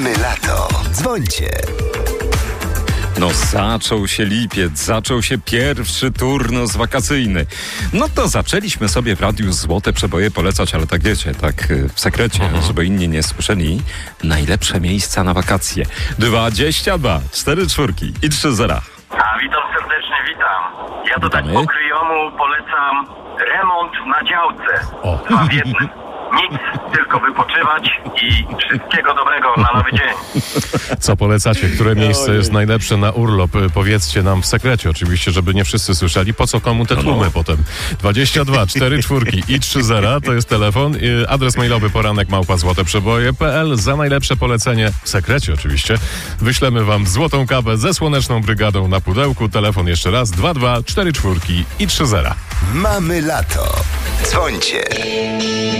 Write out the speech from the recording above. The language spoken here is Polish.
Mamy lato. Dzwońcie. No zaczął się lipiec, zaczął się pierwszy turnus wakacyjny. No to zaczęliśmy sobie w radiu złote przeboje polecać, ale tak wiecie, tak w sekrecie, żeby inni nie słyszeli. Najlepsze miejsca na wakacje. 22, 4 czwórki i 3 zera. Witam serdecznie, witam. Ja to tak Witamy. po kryjomu polecam remont na działce. Dwa w jednym. Nic, tylko wypoczywać i wszystkiego dobrego na nowy dzień. Co polecacie? Które miejsce jest najlepsze na urlop? Powiedzcie nam w sekrecie oczywiście, żeby nie wszyscy słyszeli. Po co komu te tłumy potem? 22, 4 czwórki i 3 zera to jest telefon. Adres mailowy poranek@złoteprzeboje.pl. Za najlepsze polecenie, w sekrecie oczywiście, wyślemy wam złotą kawę ze Słoneczną Brygadą na pudełku. Telefon jeszcze raz 22, 4 czwórki i 3 zera. Mamy lato. Dzwońcie.